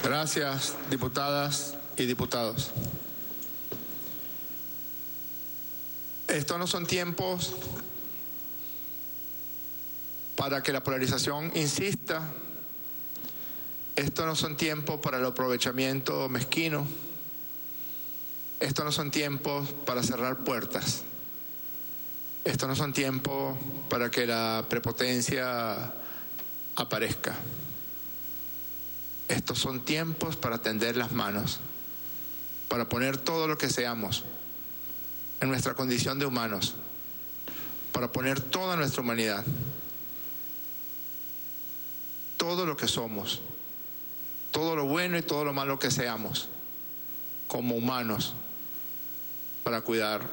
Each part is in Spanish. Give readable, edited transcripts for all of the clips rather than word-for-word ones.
Gracias, diputadas y diputados. Estos no son tiempos para que la polarización insista. Estos no son tiempos para el aprovechamiento mezquino. Estos no son tiempos para cerrar puertas. Estos no son tiempos para que la prepotencia aparezca. Estos son tiempos para tender las manos, para poner todo lo que seamos en nuestra condición de humanos, para poner toda nuestra humanidad, todo lo que somos, todo lo bueno y todo lo malo que seamos como humanos, para cuidar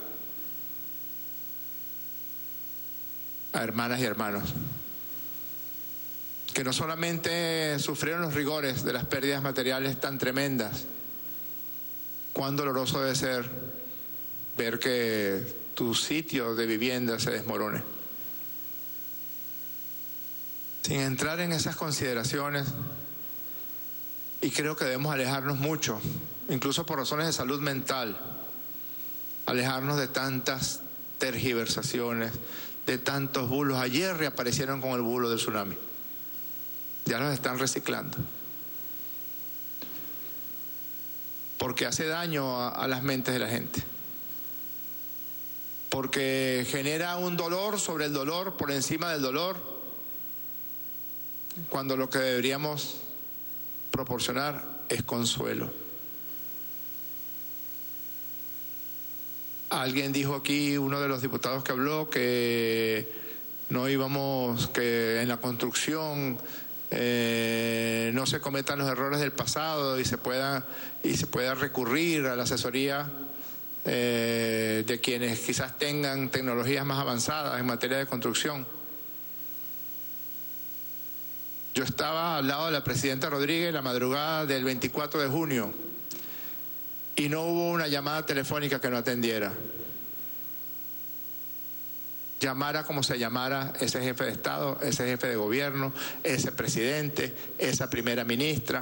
a hermanas y hermanos que no solamente sufrieron los rigores de las pérdidas materiales tan tremendas. Cuán doloroso debe ser ver que tu sitio de vivienda se desmorone. Sin entrar en esas consideraciones, y creo que debemos alejarnos mucho, incluso por razones de salud mental, alejarnos de tantas tergiversaciones, de tantos bulos. Ayer reaparecieron con el bulo del tsunami. Ya los están reciclando. Porque hace daño a las mentes de la gente. Porque genera un dolor sobre el dolor, por encima del dolor, cuando lo que deberíamos proporcionar es consuelo. Alguien dijo aquí, uno de los diputados que habló, que no íbamos, que en la construcción no se cometan los errores del pasado y se pueda recurrir a la asesoría de quienes quizás tengan tecnologías más avanzadas en materia de construcción. Yo estaba al lado de la presidenta Rodríguez la madrugada del 24 de junio y no hubo una llamada telefónica que no atendiera. Llamara como se llamara ese jefe de Estado, ese jefe de gobierno, ese presidente, esa primera ministra.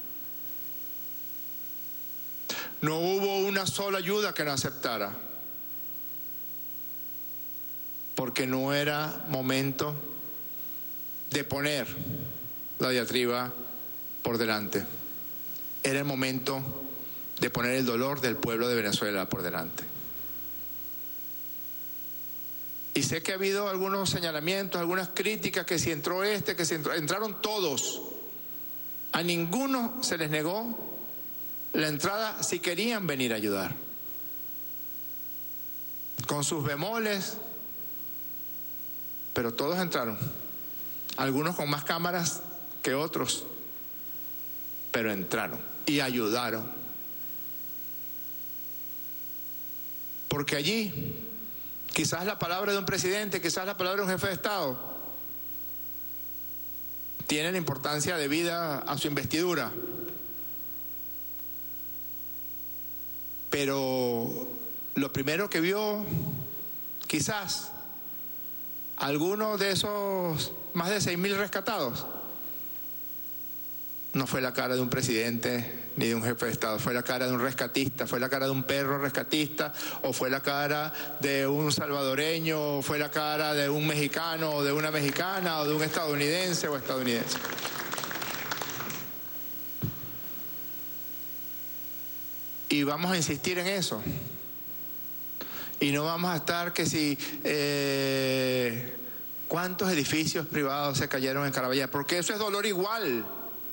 No hubo una sola ayuda que no aceptara, porque no era momento de poner la diatriba por delante. Era el momento de poner el dolor del pueblo de Venezuela por delante. Y sé que ha habido algunos señalamientos, algunas críticas, que si entró que si entraron todos. A ninguno se les negó la entrada si querían venir a ayudar. Con sus bemoles, pero todos entraron. Algunos con más cámaras que otros, pero entraron y ayudaron. Porque allí, quizás la palabra de un presidente, quizás la palabra de un jefe de Estado, tienen importancia debida a su investidura. Pero lo primero que vio, quizás, alguno de esos más de 6.000 rescatados, no fue la cara de un presidente ni de un jefe de Estado, fue la cara de un rescatista, fue la cara de un perro rescatista, o fue la cara de un salvadoreño, o fue la cara de un mexicano, o de una mexicana, o de un estadounidense o estadounidense. Y vamos a insistir en eso. Y no vamos a estar que si cuántos edificios privados se cayeron en Caraballo, porque eso es dolor igual.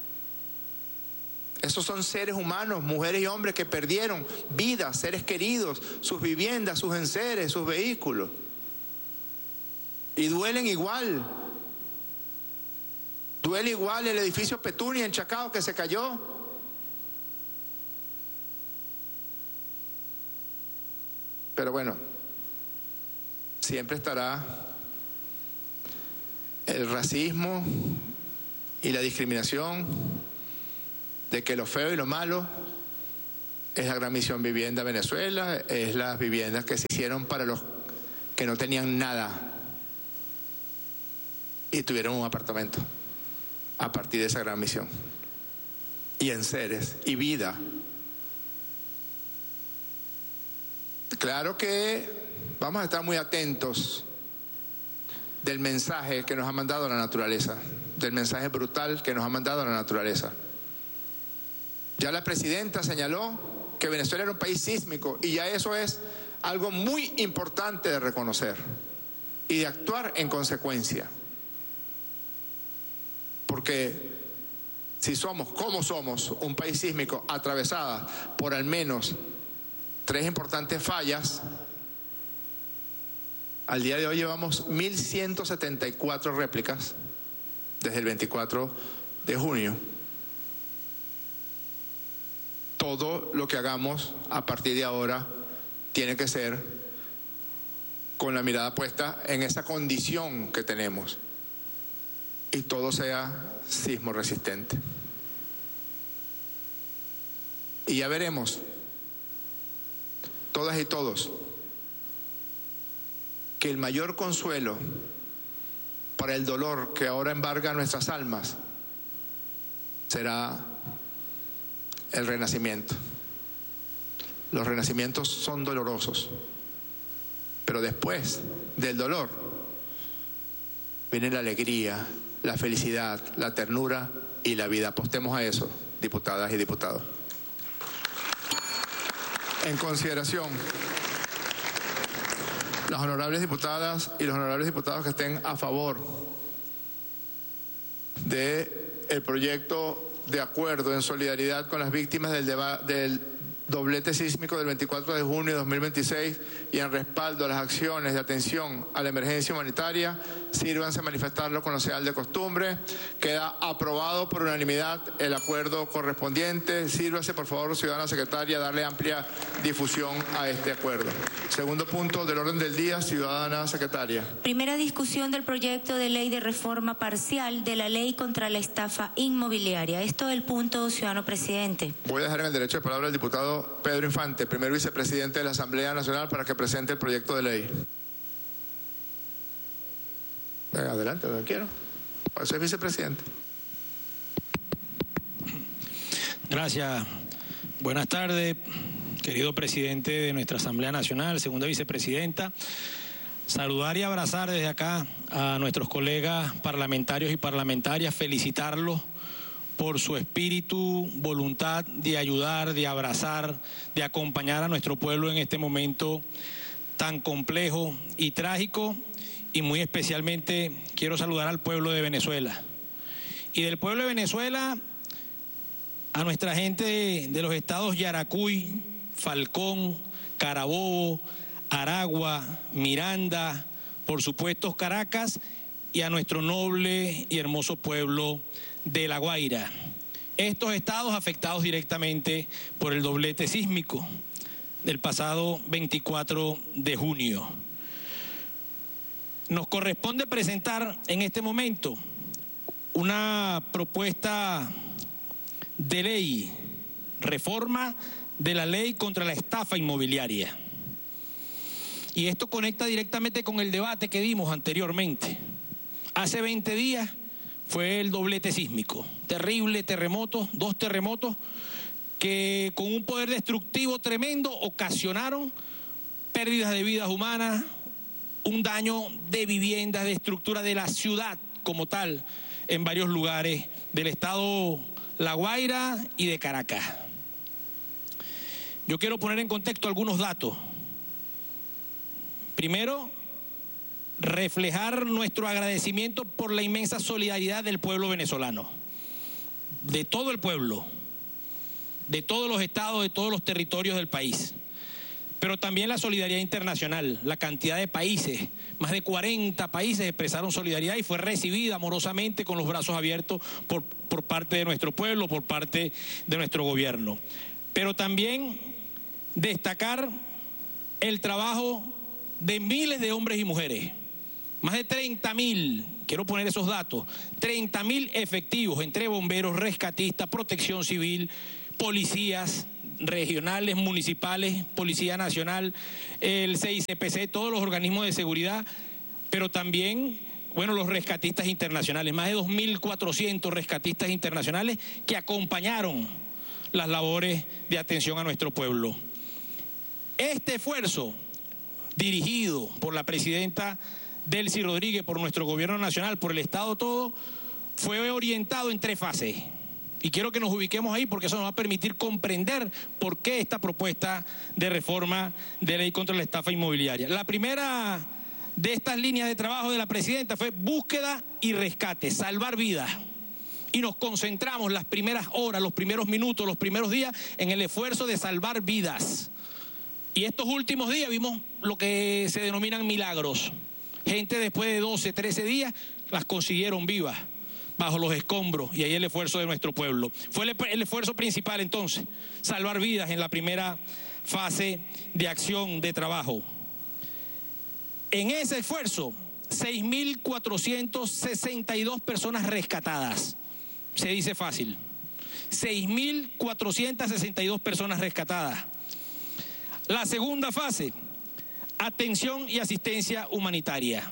Esos son seres humanos, mujeres y hombres que perdieron vidas, seres queridos, sus viviendas, sus enseres, sus vehículos. Y duelen igual. Duele igual el edificio Petunia en Chacao que se cayó. Pero bueno, siempre estará el racismo y la discriminación de que lo feo y lo malo es la Gran Misión Vivienda Venezuela, es las viviendas que se hicieron para los que no tenían nada y tuvieron un apartamento a partir de esa gran misión. y enseres y vida. Claro que vamos a estar muy atentos del mensaje que nos ha mandado la naturaleza, del mensaje brutal que nos ha mandado la naturaleza. Ya la presidenta señaló que Venezuela era un país sísmico y ya eso es algo muy importante de reconocer y de actuar en consecuencia. Porque si somos, como somos, un país sísmico atravesada por al menos 3 importantes fallas, al día de hoy llevamos 1.174 réplicas desde el 24 de junio. Todo lo que hagamos a partir de ahora tiene que ser con la mirada puesta en esa condición que tenemos y todo sea sismo resistente. Y ya veremos, todas y todos, que el mayor consuelo para el dolor que ahora embarga nuestras almas será el renacimiento. Los renacimientos son dolorosos, pero después del dolor viene la alegría, la felicidad, la ternura y la vida. Apostemos a eso, diputadas y diputados. En consideración, las honorables diputadas y los honorables diputados que estén a favor del proyecto de acuerdo en solidaridad con las víctimas del doblete sísmico del 24 de junio de 2026 y en respaldo a las acciones de atención a la emergencia humanitaria, sírvanse a manifestarlo con la señal de costumbre. Queda aprobado por unanimidad el acuerdo correspondiente. Sírvase, por favor, ciudadana secretaria, a darle amplia difusión a este acuerdo. Segundo punto del orden del día, ciudadana secretaria. Primera discusión del proyecto de ley de reforma parcial de la ley contra la estafa inmobiliaria. Esto es el punto, ciudadano presidente. Voy a dejar en el derecho de palabra al diputado Pedro Infante, primer vicepresidente de la Asamblea Nacional, para que presente el proyecto de ley. Adelante, donde quiero. Para ser vicepresidente. Gracias. Buenas tardes, querido presidente de nuestra Asamblea Nacional, segunda vicepresidenta. Saludar y abrazar desde acá a nuestros colegas parlamentarios y parlamentarias, felicitarlos por su espíritu, voluntad de ayudar, de abrazar, de acompañar a nuestro pueblo en este momento tan complejo y trágico. Y muy especialmente quiero saludar al pueblo de Venezuela. Y del pueblo de Venezuela a nuestra gente de los estados Yaracuy, Falcón, Carabobo, Aragua, Miranda, por supuesto Caracas, y a nuestro noble y hermoso pueblo de La Guaira. Estos estados afectados directamente por el doblete sísmico del pasado 24 de junio. Nos corresponde presentar en este momento una propuesta de ley, reforma de la ley contra la estafa inmobiliaria. Y esto conecta directamente con el debate que dimos anteriormente. Hace 20 días fue el doblete sísmico, terrible terremoto, 2 terremotos que con un poder destructivo tremendo ocasionaron pérdidas de vidas humanas, un daño de viviendas, de estructura de la ciudad como tal, en varios lugares del estado La Guaira y de Caracas. Yo quiero poner en contexto algunos datos. Primero, reflejar nuestro agradecimiento por la inmensa solidaridad del pueblo venezolano, de todo el pueblo, de todos los estados, de todos los territorios del país. Pero también la solidaridad internacional, la cantidad de países, más de 40 países expresaron solidaridad y fue recibida amorosamente con los brazos abiertos por parte de nuestro pueblo, por parte de nuestro gobierno. Pero también destacar el trabajo de miles de hombres y mujeres, más de 30.000, quiero poner esos datos, 30.000 efectivos entre bomberos, rescatistas, protección civil, policías regionales, municipales, Policía Nacional, el CICPC, todos los organismos de seguridad, pero también bueno, los rescatistas internacionales, más de 2.400 rescatistas internacionales que acompañaron las labores de atención a nuestro pueblo. Este esfuerzo, dirigido por la presidenta Delcy Rodríguez, por nuestro gobierno nacional, por el Estado todo, fue orientado en 3 fases. Y quiero que nos ubiquemos ahí porque eso nos va a permitir comprender por qué esta propuesta de reforma de ley contra la estafa inmobiliaria. La primera de estas líneas de trabajo de la presidenta fue búsqueda y rescate, salvar vidas. Y nos concentramos las primeras horas, los primeros minutos, los primeros días en el esfuerzo de salvar vidas. Y estos últimos días vimos lo que se denominan milagros. Gente después de 12, 13 días las consiguieron vivas bajo los escombros, y ahí el esfuerzo de nuestro pueblo. Fue el esfuerzo principal entonces, salvar vidas en la primera fase de acción de trabajo. En ese esfuerzo, 6.462 personas rescatadas. Se dice fácil. 6.462 personas rescatadas. La segunda fase, atención y asistencia humanitaria.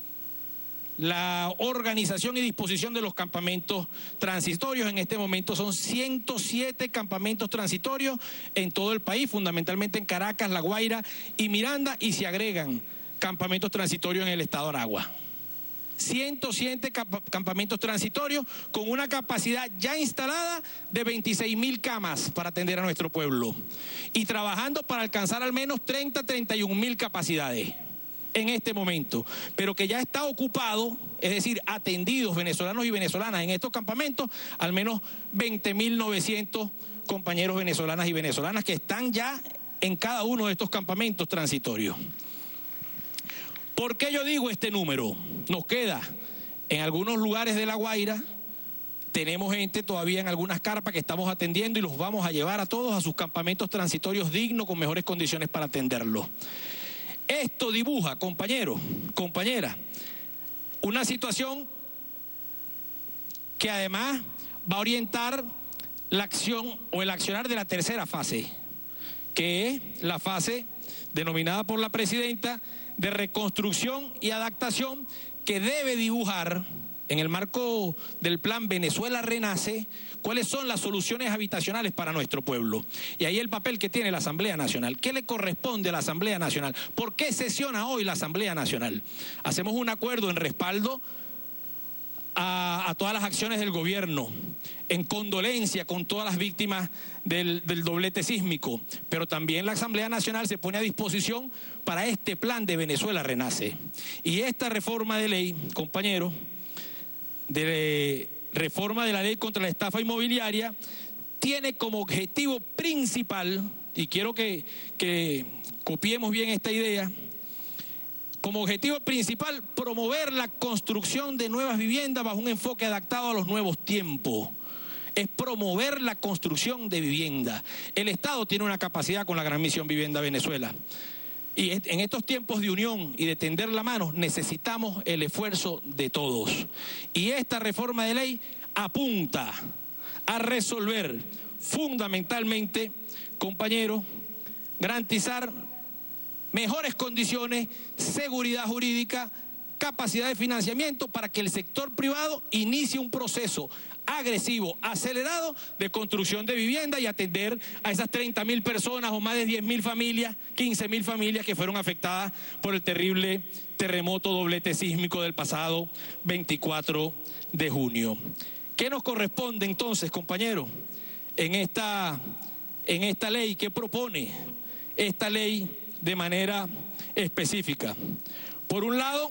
La organización y disposición de los campamentos transitorios. En este momento son 107 campamentos transitorios en todo el país, fundamentalmente en Caracas, La Guaira y Miranda, y se agregan campamentos transitorios en el estado de Aragua. 107 campamentos transitorios con una capacidad ya instalada de 26.000 camas para atender a nuestro pueblo, y trabajando para alcanzar al menos 31.000 capacidades en este momento, pero que ya está ocupado, es decir, atendidos venezolanos y venezolanas en estos campamentos, al menos 20.900 compañeros venezolanas y venezolanas que están ya en cada uno de estos campamentos transitorios. ¿Por qué yo digo este número? Nos queda en algunos lugares de La Guaira, tenemos gente todavía en algunas carpas que estamos atendiendo y los vamos a llevar a todos a sus campamentos transitorios dignos, con mejores condiciones para atenderlos. Esto dibuja, compañeros, compañeras, una situación que además va a orientar la acción o el accionar de la tercera fase, que es la fase denominada por la presidenta de reconstrucción y adaptación, que debe dibujar en el marco del plan Venezuela Renace cuáles son las soluciones habitacionales para nuestro pueblo. Y ahí el papel que tiene la Asamblea Nacional. ¿Qué le corresponde a la Asamblea Nacional? ¿Por qué sesiona hoy la Asamblea Nacional? Hacemos un acuerdo en respaldo a todas las acciones del gobierno, en condolencia con todas las víctimas del doblete sísmico, pero también la Asamblea Nacional se pone a disposición para este plan de Venezuela Renace. Y esta reforma de ley, compañeros, de reforma de la ley contra la estafa inmobiliaria, tiene como objetivo principal, y quiero que copiemos bien esta idea, como objetivo principal promover la construcción de nuevas viviendas bajo un enfoque adaptado a los nuevos tiempos. Es promover la construcción de vivienda. El Estado tiene una capacidad con la Gran Misión Vivienda Venezuela. Y en estos tiempos de unión y de tender la mano necesitamos el esfuerzo de todos. Y esta reforma de ley apunta a resolver fundamentalmente, compañeros, garantizar mejores condiciones, seguridad jurídica, capacidad de financiamiento para que el sector privado inicie un proceso agresivo, acelerado de construcción de vivienda y atender a esas 30.000 personas o más de 10.000 familias, 15.000 familias que fueron afectadas por el terrible terremoto doblete sísmico del pasado 24 de junio. ¿Qué nos corresponde entonces, compañeros, en esta ley? ¿Qué propone esta ley de manera específica? Por un lado,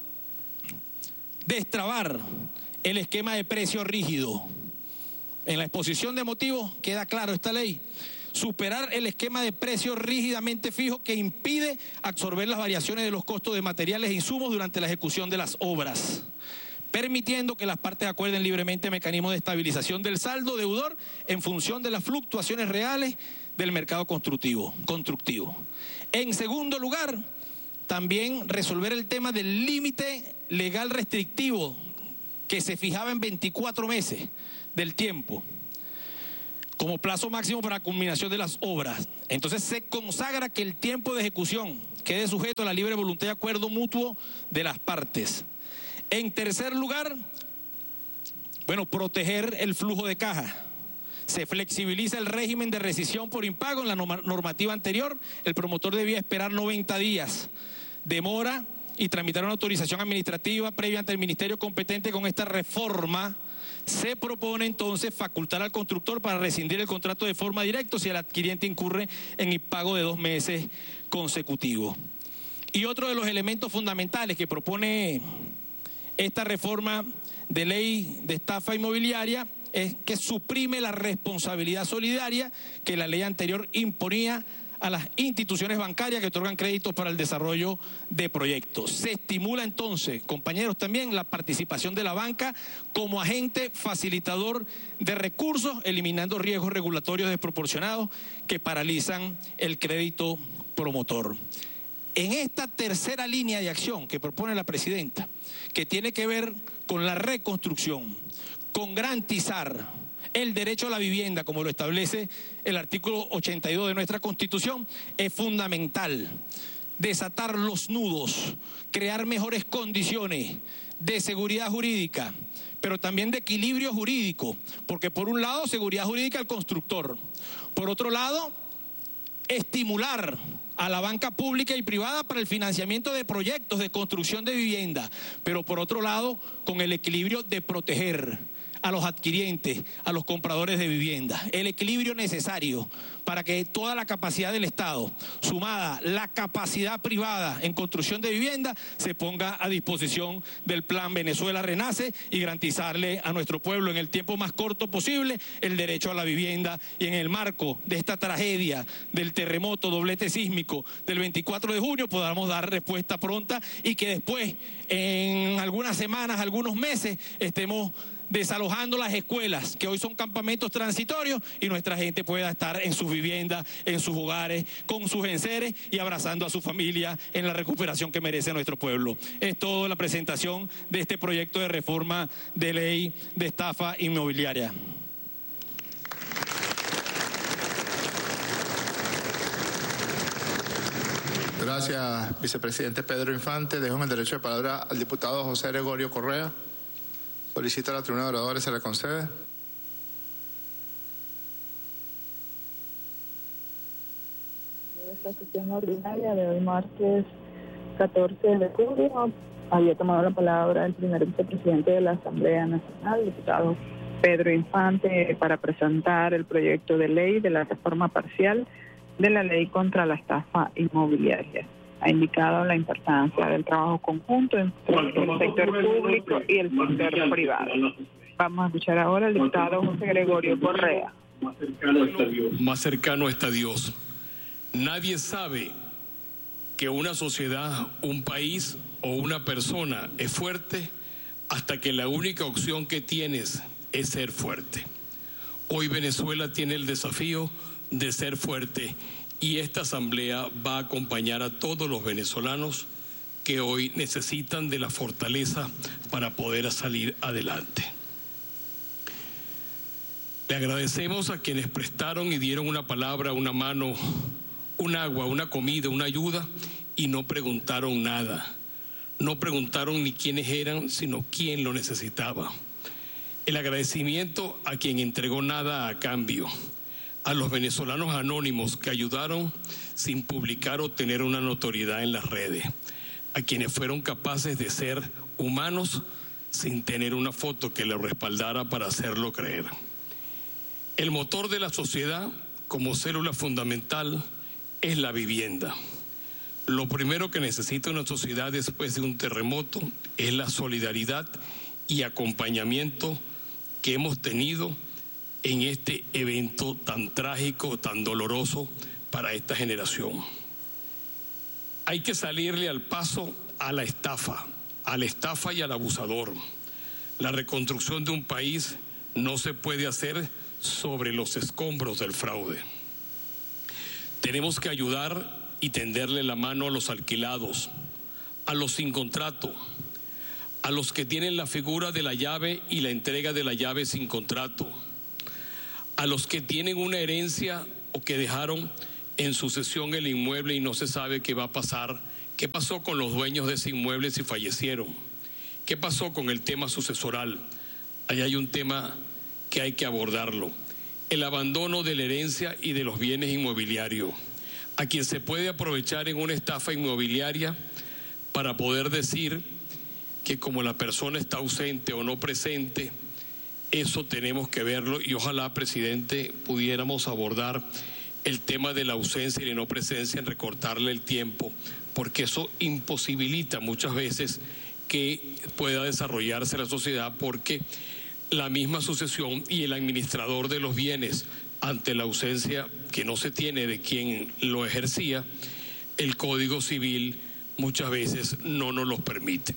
destrabar el esquema de precio rígido. En la exposición de motivos queda claro esta ley. Superar el esquema de precio rígidamente fijo que impide absorber las variaciones de los costos de materiales e insumos durante la ejecución de las obras, permitiendo que las partes acuerden libremente mecanismos de estabilización del saldo deudor en función de las fluctuaciones reales del mercado constructivo. En segundo lugar, también resolver el tema del límite legal restrictivo que se fijaba en 24 meses del tiempo como plazo máximo para la culminación de las obras. Entonces se consagra que el tiempo de ejecución quede sujeto a la libre voluntad y acuerdo mutuo de las partes. En tercer lugar, proteger el flujo de caja. Se flexibiliza el régimen de rescisión por impago. En la normativa anterior, el promotor debía esperar 90 días de mora y tramitar una autorización administrativa previa ante el ministerio competente. Con esta reforma se propone entonces facultar al constructor para rescindir el contrato de forma directa si el adquiriente incurre en impago de 2 meses consecutivos. Y otro de los elementos fundamentales que propone esta reforma de ley de estafa inmobiliaria es que suprime la responsabilidad solidaria que la ley anterior imponía a las instituciones bancarias que otorgan créditos para el desarrollo de proyectos. Se estimula entonces, compañeros, también la participación de la banca como agente facilitador de recursos, eliminando riesgos regulatorios desproporcionados que paralizan el crédito promotor. En esta tercera línea de acción que propone la presidenta, que tiene que ver con la reconstrucción, con garantizar el derecho a la vivienda, como lo establece el artículo 82 de nuestra Constitución, es fundamental desatar los nudos, crear mejores condiciones de seguridad jurídica, pero también de equilibrio jurídico, porque por un lado, seguridad jurídica al constructor, por otro lado, estimular a la banca pública y privada para el financiamiento de proyectos de construcción de vivienda, pero por otro lado, con el equilibrio de proteger a los adquirientes, a los compradores de vivienda. El equilibrio necesario para que toda la capacidad del Estado, sumada la capacidad privada en construcción de vivienda, se ponga a disposición del Plan Venezuela Renace y garantizarle a nuestro pueblo en el tiempo más corto posible el derecho a la vivienda. Y en el marco de esta tragedia del terremoto doblete sísmico del 24 de junio podamos dar respuesta pronta y que después, en algunas semanas, algunos meses, estemos desalojando las escuelas, que hoy son campamentos transitorios, y nuestra gente pueda estar en sus viviendas, en sus hogares, con sus enseres y abrazando a su familia en la recuperación que merece nuestro pueblo. Es toda la presentación de este proyecto de reforma de ley de estafa inmobiliaria. Gracias, vicepresidente Pedro Infante. Dejo en el derecho de palabra al diputado José Gregorio Correa. Solicita a la tribuna de oradores, se le concede. De esta sesión ordinaria de hoy, martes 14 de julio, había tomado la palabra el primer vicepresidente de la Asamblea Nacional, diputado Pedro Infante, para presentar el proyecto de ley de la reforma parcial de la ley contra la estafa inmobiliaria. Ha indicado la importancia del trabajo conjunto entre el sector público y el sector privado. Vamos a escuchar ahora al diputado José Gregorio Correa. Más cercano está Dios. Nadie sabe que una sociedad, un país o una persona es fuerte hasta que la única opción que tienes es ser fuerte. Hoy Venezuela tiene el desafío de ser fuerte. Y esta asamblea va a acompañar a todos los venezolanos que hoy necesitan de la fortaleza para poder salir adelante. Le agradecemos a quienes prestaron y dieron una palabra, una mano, un agua, una comida, una ayuda y no preguntaron nada. No preguntaron ni quiénes eran, sino quién lo necesitaba. El agradecimiento a quien entregó nada a cambio. A los venezolanos anónimos que ayudaron sin publicar o tener una notoriedad en las redes, a quienes fueron capaces de ser humanos sin tener una foto que lo respaldara para hacerlo creer. El motor de la sociedad, como célula fundamental, es la vivienda. Lo primero que necesita una sociedad después de un terremoto es la solidaridad y acompañamiento que hemos tenido en este evento tan trágico, tan doloroso para esta generación. Hay que salirle al paso a la estafa y al abusador. La reconstrucción de un país no se puede hacer sobre los escombros del fraude. Tenemos que ayudar y tenderle la mano a los alquilados, a los sin contrato, a los que tienen la figura de la llave y la entrega de la llave sin contrato, a los que tienen una herencia o que dejaron en sucesión el inmueble y no se sabe qué va a pasar, qué pasó con los dueños de ese inmueble si fallecieron, ¿Qué pasó con el tema sucesoral? Allá hay un tema que hay que abordarlo. El abandono de la herencia y de los bienes inmobiliarios. A quien se puede aprovechar en una estafa inmobiliaria para poder decir que como la persona está ausente o no presente, eso tenemos que verlo, y ojalá, presidente, pudiéramos abordar el tema de la ausencia y la no presencia en recortarle el tiempo, porque eso imposibilita muchas veces que pueda desarrollarse la sociedad, porque la misma sucesión y el administrador de los bienes, ante la ausencia que no se tiene de quien lo ejercía, el Código Civil muchas veces no nos los permite.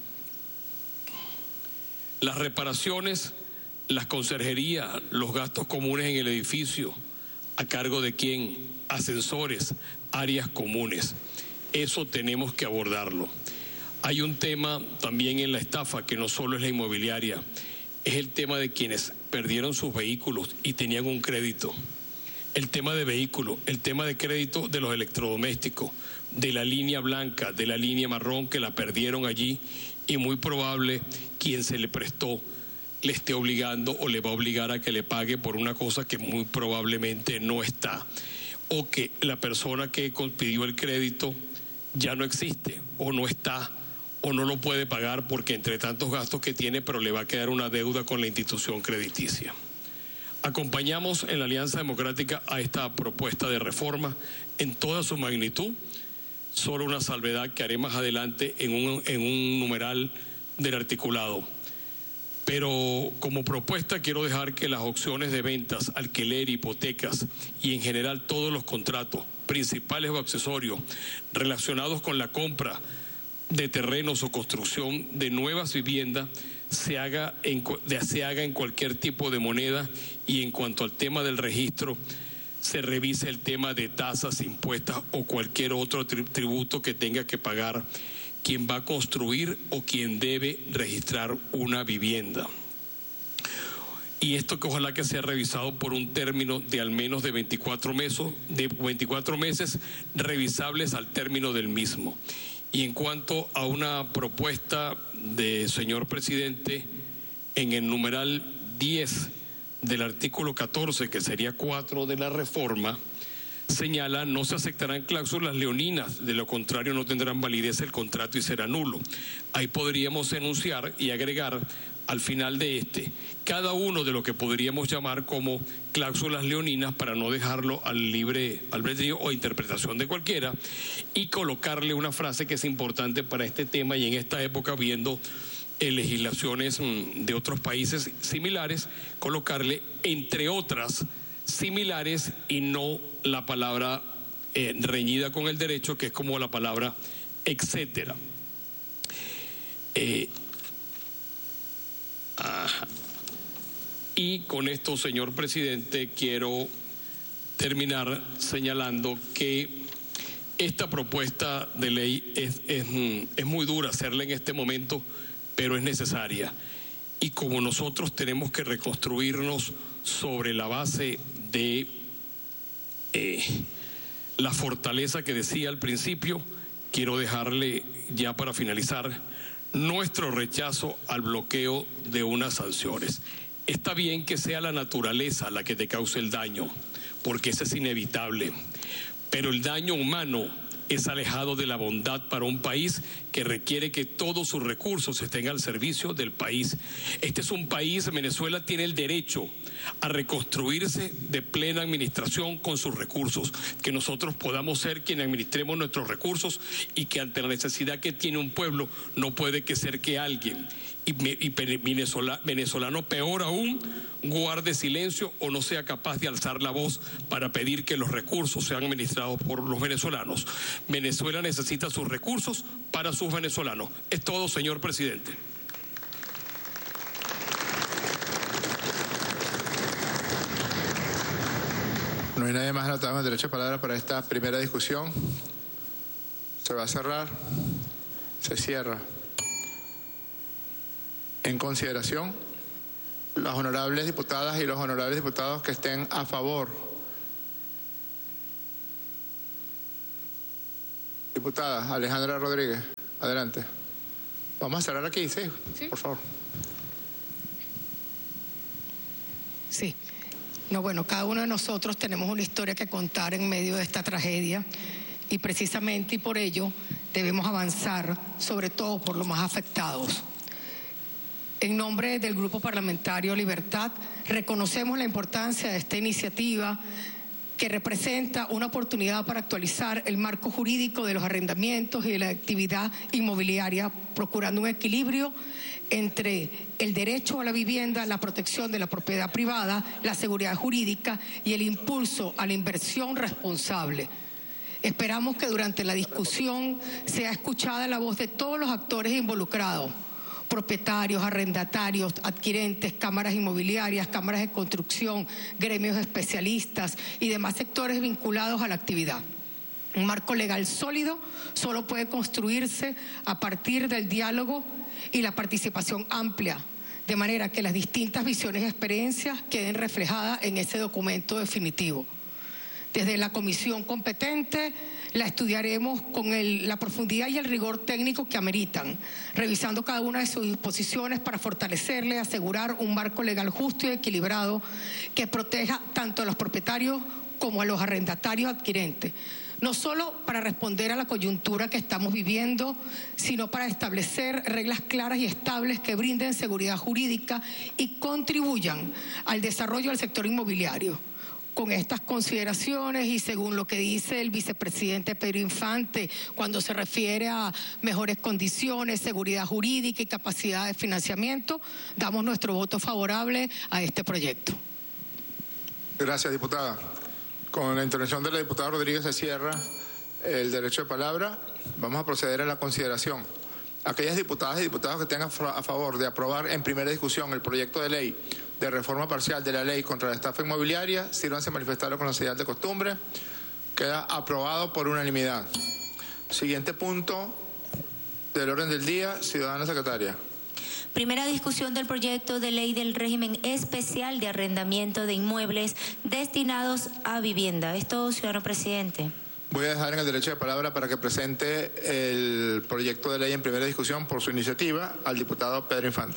Las reparaciones, las conserjerías, los gastos comunes en el edificio, ¿a cargo de quién? Ascensores, áreas comunes. Eso tenemos que abordarlo. Hay un tema también en la estafa que no solo es la inmobiliaria, es el tema de quienes perdieron sus vehículos y tenían un crédito. El tema de vehículos, el tema de crédito de los electrodomésticos, de la línea blanca, de la línea marrón, que la perdieron allí, y muy probable quien se le prestó le esté obligando o le va a obligar a que le pague por una cosa que muy probablemente no está, o que la persona que pidió el crédito ya no existe o no está o no lo puede pagar porque entre tantos gastos que tiene, pero le va a quedar una deuda con la institución crediticia. Acompañamos en la Alianza Democrática a esta propuesta de reforma en toda su magnitud, solo una salvedad que haré más adelante en un numeral del articulado. Pero como propuesta quiero dejar que las opciones de ventas, alquiler, hipotecas y en general todos los contratos, principales o accesorios, relacionados con la compra de terrenos o construcción de nuevas viviendas, se haga en cualquier tipo de moneda, y en cuanto al tema del registro, se revise el tema de tasas, impuestos o cualquier otro tributo que tenga que pagar quien va a construir o quien debe registrar una vivienda. Y esto que ojalá que sea revisado por un término de al menos de 24 meses, revisables al término del mismo. Y en cuanto a una propuesta de señor presidente, en el numeral 10 del artículo 14, que sería 4 de la reforma, señala: no se aceptarán cláusulas leoninas, de lo contrario no tendrán validez el contrato y será nulo. Ahí podríamos enunciar y agregar al final de cada uno de lo que podríamos llamar como cláusulas leoninas, para no dejarlo al libre albedrío o interpretación de cualquiera, y colocarle una frase que es importante para este tema y en esta época, viendo legislaciones de otros países similares, colocarle entre otras similares y no la palabra reñida con el derecho, que es como la palabra etcétera. Y con esto, señor presidente, quiero terminar señalando que esta propuesta de ley es muy dura hacerla en este momento, pero es necesaria. Y como nosotros tenemos que reconstruirnos sobre la base de la fortaleza que decía al principio, quiero dejarle ya para finalizar nuestro rechazo al bloqueo de unas sanciones. Está bien que sea la naturaleza la que te cause el daño, porque ese es inevitable, pero el daño humano es alejado de la bondad para un país que requiere que todos sus recursos estén al servicio del país. Este es un país, Venezuela tiene el derecho a reconstruirse de plena administración con sus recursos, que nosotros podamos ser quienes administremos nuestros recursos, y que ante la necesidad que tiene un pueblo no puede que ser que alguien, y venezolano peor aún, guarde silencio o no sea capaz de alzar la voz para pedir que los recursos sean administrados por los venezolanos. Venezuela necesita sus recursos para sus venezolanos. Es todo, señor presidente. No hay nadie más anotado en derecho de palabra para esta primera discusión. Se va a cerrar. Se cierra. En consideración, las honorables diputadas y los honorables diputados que estén a favor. Diputada Alejandra Rodríguez, adelante. Vamos a cerrar aquí, sí, por favor. Sí. No, bueno, cada uno de nosotros tenemos una historia que contar en medio de esta tragedia y precisamente y por ello debemos avanzar, sobre todo por los más afectados. En nombre del Grupo Parlamentario Libertad, reconocemos la importancia de esta iniciativa que representa una oportunidad para actualizar el marco jurídico de los arrendamientos y de la actividad inmobiliaria, procurando un equilibrio entre el derecho a la vivienda, la protección de la propiedad privada, la seguridad jurídica y el impulso a la inversión responsable. Esperamos que durante la discusión sea escuchada la voz de todos los actores involucrados: propietarios, arrendatarios, adquirentes, cámaras inmobiliarias, cámaras de construcción, gremios especialistas y demás sectores vinculados a la actividad. Un marco legal sólido solo puede construirse a partir del diálogo y la participación amplia, de manera que las distintas visiones y experiencias queden reflejadas en ese documento definitivo. Desde la comisión competente la estudiaremos con la profundidad y el rigor técnico que ameritan, revisando cada una de sus disposiciones para fortalecerle y asegurar un marco legal justo y equilibrado que proteja tanto a los propietarios como a los arrendatarios adquirentes, no solo para responder a la coyuntura que estamos viviendo, sino para establecer reglas claras y estables que brinden seguridad jurídica y contribuyan al desarrollo del sector inmobiliario. Con estas consideraciones y según lo que dice el vicepresidente Pedro Infante cuando se refiere a mejores condiciones, seguridad jurídica y capacidad de financiamiento, damos nuestro voto favorable a este proyecto. Gracias, diputada. Con la intervención de la diputada Rodríguez se cierra el derecho de palabra. Vamos a proceder a la consideración. Aquellas diputadas y diputados que tengan a favor de aprobar en primera discusión el proyecto de ley de reforma parcial de la ley contra la estafa inmobiliaria, sírvanse a manifestarlo con la señal de costumbre. Queda aprobado por unanimidad. Siguiente punto del orden del día, ciudadana secretaria. Primera discusión del proyecto de ley del régimen especial de arrendamiento de inmuebles destinados a vivienda. Es todo, ciudadano presidente. Voy a dejar en el derecho de palabra para que presente el proyecto de ley en primera discusión por su iniciativa al diputado Pedro Infante.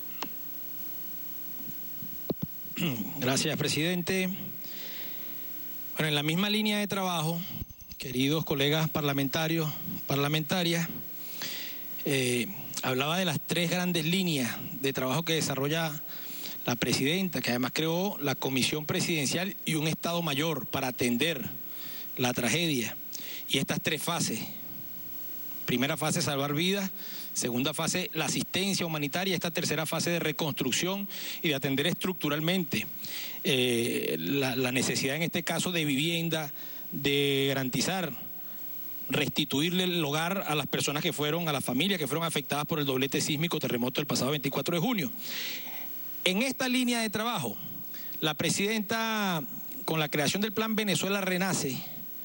Gracias, presidente. Bueno, en la misma línea de trabajo, queridos colegas parlamentarios, parlamentarias, hablaba de las tres grandes líneas de trabajo que desarrolla la presidenta, que además creó la comisión presidencial y un estado mayor para atender la tragedia. Y estas tres fases: primera fase, salvar vidas; segunda fase, la asistencia humanitaria; esta tercera fase de reconstrucción y de atender estructuralmente la necesidad, en este caso, de vivienda, de garantizar, restituirle el hogar a las personas que fueron, a las familias que fueron afectadas por el doblete sísmico terremoto del pasado 24 de junio. En esta línea de trabajo, la presidenta, con la creación del Plan Venezuela Renace,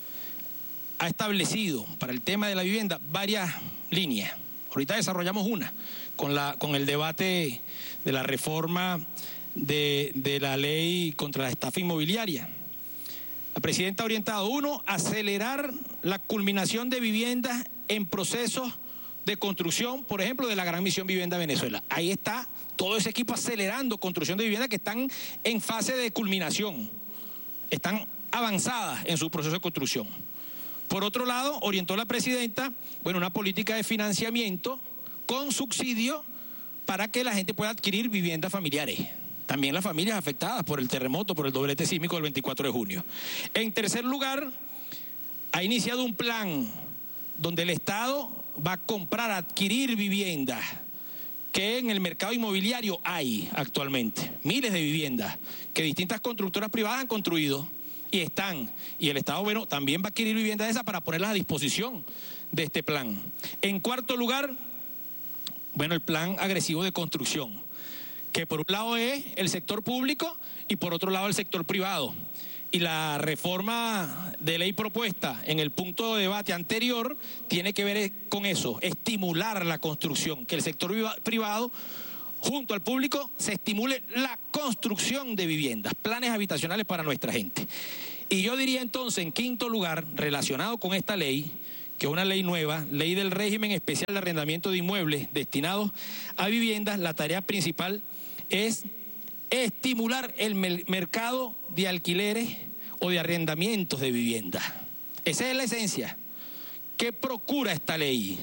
ha establecido para el tema de la vivienda varias líneas. Ahorita desarrollamos una con el debate de la reforma de la ley contra la estafa inmobiliaria. La presidenta ha orientado: uno, acelerar la culminación de viviendas en procesos de construcción, por ejemplo, de la Gran Misión Vivienda Venezuela. Ahí está todo ese equipo acelerando construcción de viviendas que están en fase de culminación, están avanzadas en su proceso de construcción. Por otro lado, orientó la presidenta, una política de financiamiento con subsidio para que la gente pueda adquirir viviendas familiares. También las familias afectadas por el terremoto, por el doblete sísmico del 24 de junio. En tercer lugar, ha iniciado un plan donde el Estado va a comprar, adquirir viviendas que en el mercado inmobiliario hay actualmente. Miles de viviendas que distintas constructoras privadas han construido y el Estado, también va a adquirir viviendas de esas para ponerlas a disposición de este plan. En cuarto lugar, el plan agresivo de construcción, que por un lado es el sector público y por otro lado el sector privado. Y la reforma de ley propuesta en el punto de debate anterior tiene que ver con eso: estimular la construcción, que el sector privado junto al público se estimule la construcción de viviendas, planes habitacionales para nuestra gente. Y yo diría entonces, en quinto lugar, relacionado con esta ley, que es una ley nueva, ley del régimen especial de arrendamiento de inmuebles destinados a viviendas, la tarea principal es estimular el mercado de alquileres o de arrendamientos de viviendas. Esa es la esencia. ¿Qué procura esta ley?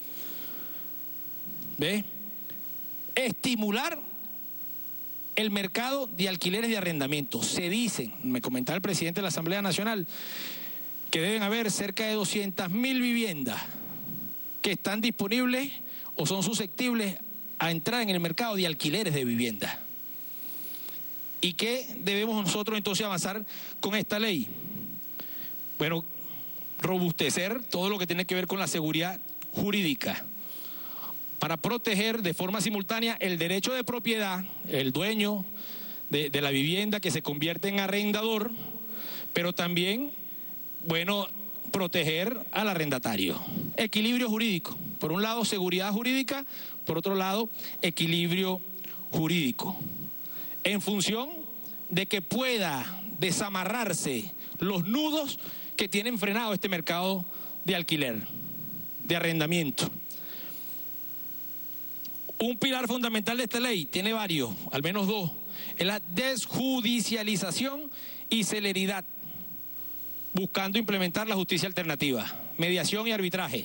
¿Ve? Estimular el mercado de alquileres de arrendamiento. Se dicen, me comentaba el presidente de la Asamblea Nacional, que deben haber cerca de 200.000 viviendas que están disponibles o son susceptibles a entrar en el mercado de alquileres de viviendas. ¿Y qué debemos nosotros entonces avanzar con esta ley? Bueno, robustecer todo lo que tiene que ver con la seguridad jurídica para proteger de forma simultánea el derecho de propiedad, el dueño de la vivienda que se convierte en arrendador, pero también, bueno, proteger al arrendatario. Equilibrio jurídico. Por un lado, seguridad jurídica, por otro lado, equilibrio jurídico. En función de que pueda desamarrarse los nudos que tienen frenado este mercado de alquiler, de arrendamiento. Un pilar fundamental de esta ley, tiene varios, al menos dos, es la desjudicialización y celeridad, buscando implementar la justicia alternativa, mediación y arbitraje,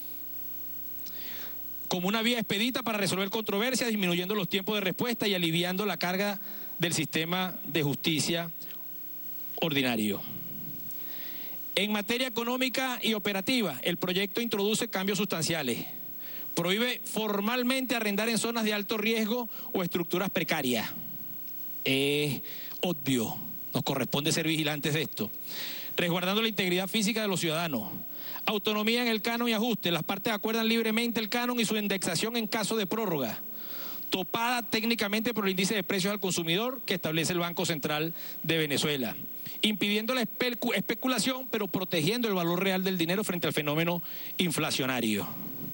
como una vía expedita para resolver controversias, disminuyendo los tiempos de respuesta y aliviando la carga del sistema de justicia ordinario. En materia económica y operativa, el proyecto introduce cambios sustanciales. Prohíbe formalmente arrendar en zonas de alto riesgo o estructuras precarias. Es obvio, nos corresponde ser vigilantes de esto. Resguardando la integridad física de los ciudadanos. Autonomía en el canon y ajuste. Las partes acuerdan libremente el canon y su indexación en caso de prórroga. Topada técnicamente por el índice de precios al consumidor que establece el Banco Central de Venezuela. Impidiendo la especulación, pero protegiendo el valor real del dinero frente al fenómeno inflacionario.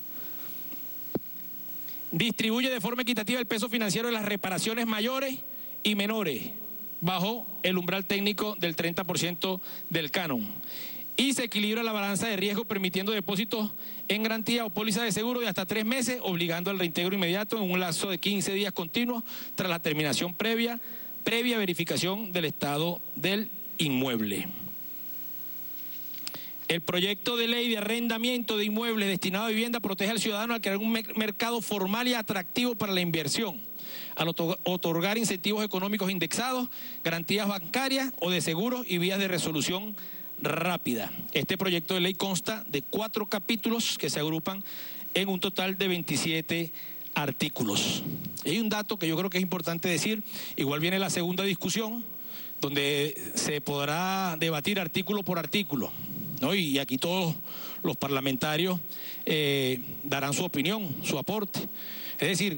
Distribuye de forma equitativa el peso financiero de las reparaciones mayores y menores, bajo el umbral técnico del 30% del canon. Y se equilibra la balanza de riesgo permitiendo depósitos en garantía o póliza de seguro de hasta 3 meses, obligando al reintegro inmediato en un lapso de 15 días continuos tras la terminación previa verificación del estado del inmueble. El proyecto de ley de arrendamiento de inmuebles destinado a vivienda protege al ciudadano al crear un mercado formal y atractivo para la inversión, al otorgar incentivos económicos indexados, garantías bancarias o de seguros y vías de resolución rápida. Este proyecto de ley consta de 4 capítulos que se agrupan en un total de 27 artículos. Hay un dato que yo creo que es importante decir, igual viene la segunda discusión, donde se podrá debatir artículo por artículo, ¿no? Y aquí todos los parlamentarios darán su opinión, su aporte. Es decir,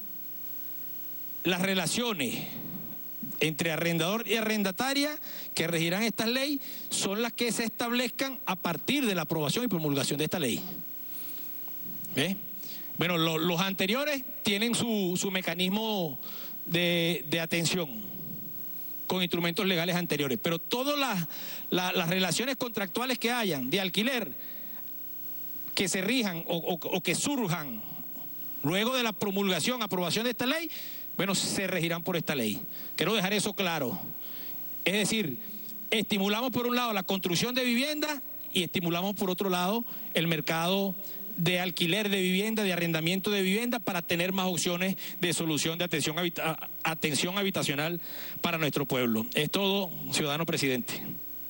las relaciones entre arrendador y arrendataria que regirán esta ley son las que se establezcan a partir de la aprobación y promulgación de esta ley. ¿Ve? Bueno, los anteriores tienen su mecanismo de atención con instrumentos legales anteriores, pero todas las relaciones contractuales que hayan de alquiler que se rijan o que surjan luego de la promulgación, aprobación de esta ley, bueno, se regirán por esta ley. Quiero dejar eso claro. Es decir, estimulamos por un lado la construcción de viviendas y estimulamos por otro lado el mercado de alquiler de vivienda, de arrendamiento de vivienda, para tener más opciones de solución de atención habitacional para nuestro pueblo. Es todo, ciudadano presidente.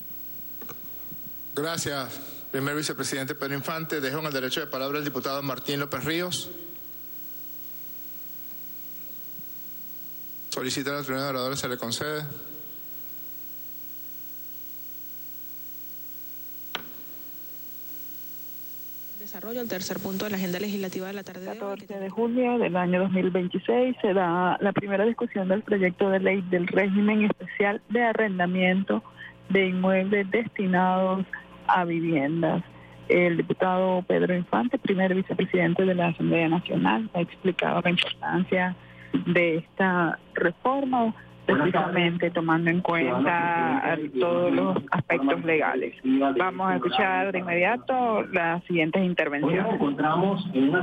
Gracias, primer vicepresidente Pedro Infante. Dejo en el derecho de palabra al diputado Martín López Ríos. Solicita a la tribuna de oradores, se le concede. Desarrollo, el tercer punto de la agenda legislativa de la tarde de hoy. 14 de julio del año 2026 se da la primera discusión del proyecto de ley del régimen especial de arrendamiento de inmuebles destinados a viviendas. El diputado Pedro Infante, primer vicepresidente de la Asamblea Nacional, ha explicado la importancia de esta reforma, precisamente tomando en cuenta todos los aspectos legales. Vamos a escuchar de inmediato las siguientes intervenciones.